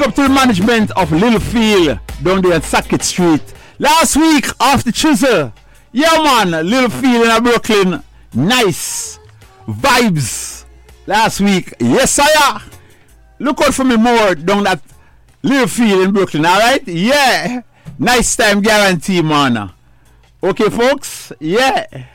big up to the management of Littlefield down there at Sackett Street. Last week off the chisel. Yeah man, Littlefield in Brooklyn. Nice vibes last week. Yes sire. Look out for me more down that Littlefield in Brooklyn, alright? Yeah. Nice time guarantee man. Okay folks? Yeah.